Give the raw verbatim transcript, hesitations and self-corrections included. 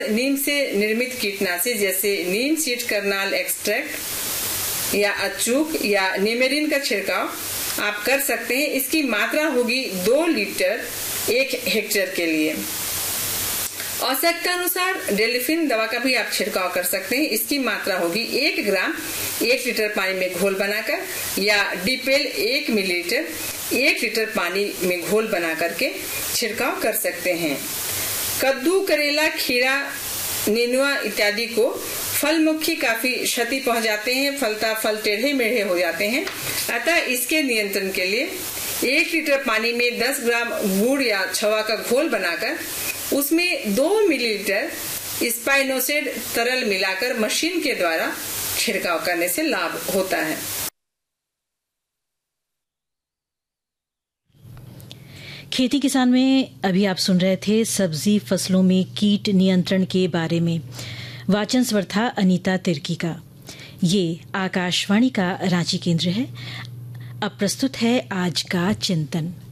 नीम से निर्मित कीटनाशी जैसे नीम सीड कर्नाल एक्सट्रैक्ट या अचूक या निमेरिन का छिड़काव आप कर सकते हैं। इसकी मात्रा होगी दो लीटर एक हेक्टेयर के लिए। आवश्यकता अनुसार डेलिफिन दवा का भी आप छिड़काव कर सकते हैं। इसकी मात्रा होगी एक ग्राम एक लीटर पानी में घोल बनाकर या डीपेल एक मिलीलीटर एक लीटर पानी में घोल बना करके छिड़काव कर सकते हैं। कद्दू, करेला, खीरा, नेनुआ इत्यादि को फल मुखी काफी क्षति पहुंचाते हैं, फलता फल टेढ़े मेढ़े हो जाते हैं। अतः इसके नियंत्रण के लिए एक लीटर पानी में दस ग्राम गुड़ या छवा का घोल बनाकर उसमें दो मिलीलीटर स्पाइनोसेड तरल मिलाकर मशीन के द्वारा छिड़काव करने से लाभ होता है। खेती किसान में अभी आप सुन रहे थे सब्जी फसलों में कीट नियंत्रण के बारे में। वाचन स्वर था अनीता तिर्की का। ये आकाशवाणी का रांची केंद्र है। अब प्रस्तुत है आज का चिंतन।